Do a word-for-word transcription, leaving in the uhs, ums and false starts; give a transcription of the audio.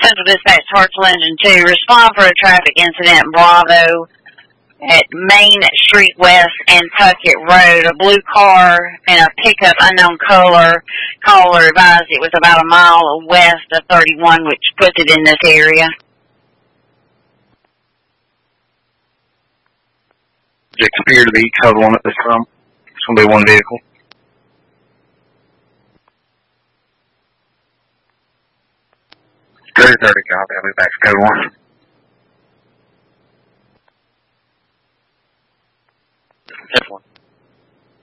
Central Dispatch, Hartsel Engine two, respond for a traffic incident in Bravo at Main Street West and Puckett Road. A blue car and a pickup unknown color. Caller advised it was about a mile west of thirty-one, which puts it in this area. Does it appear to be code one at this time? It's going to be one vehicle. thirty thirty, copy. I'll be back to code one. That's one.